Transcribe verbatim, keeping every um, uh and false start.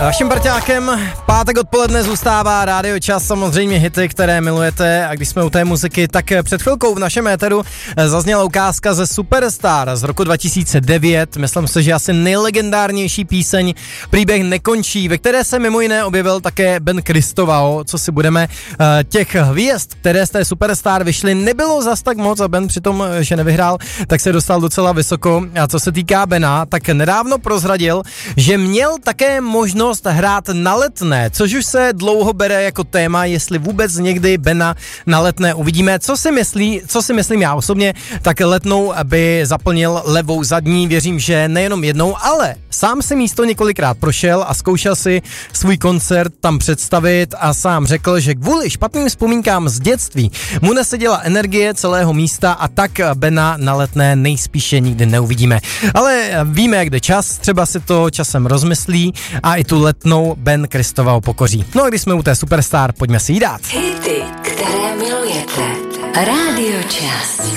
Vaším parťákem pátek odpoledne zůstává Rádio Čas, samozřejmě hity, které milujete, a když jsme u té muziky, tak před chvilkou v našem éteru zazněla ukázka ze Superstar z roku dva tisíce devět, myslím si, že asi nejlegendárnější píseň Příběh nekončí, ve které se mimo jiné objevil také Ben Cristovao, co si budeme, těch hvězd, které z té Superstar vyšly, nebylo zas tak moc a Ben přitom, že nevyhrál, tak se dostal docela vysoko. A co se týká Bena, tak nedávno prozradil, že měl také možnost hrát na Letné, což už se dlouho bere jako téma, jestli vůbec někdy Bena na Letné uvidíme. Co si myslí, co si myslím já osobně, tak Letnou by zaplnil levou zadní, věřím, že nejenom jednou, ale sám si místo několikrát prošel a zkoušel si svůj koncert tam představit a sám řekl, že kvůli špatným vzpomínkám z dětství mu neseděla energie celého místa a tak Bena na Letné nejspíše nikdy neuvidíme. Ale víme, jak jde čas, třeba si to časem rozmyslí a i tu Letnou Ben Cristovao pokoří. No a když jsme u té Superstar, pojďme si jí dát. Hity, které milujete. Rádio Čas.